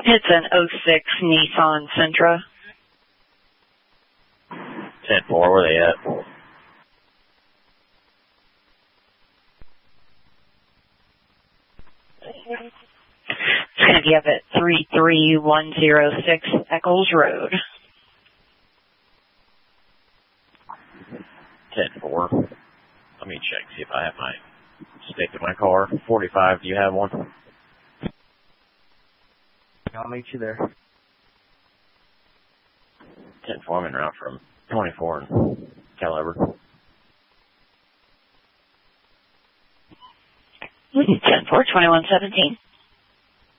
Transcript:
It's an '06 Nissan Sentra. 10-4, where they at? It's going to be up at 33106 Eccles Road. 10-4. Let me check, see if I have my stick in my car. 45, do you have one? I'll meet you there. 10-4, I'm en route from 24 and Caliber. 10-4, 2117.